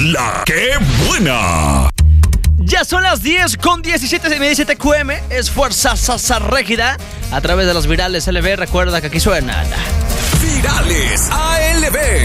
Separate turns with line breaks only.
La ¡Qué buena!
Ya son las 10:17 de 17 QM. Es Fuerza Sasa Régida a través de los virales LB. Recuerda que aquí suena
Virales ALB.